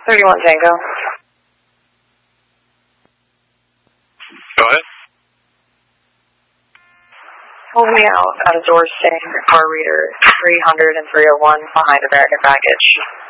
31 Tango. Go ahead. Hold me out at a door saying car reader 300 and 301 behind American baggage.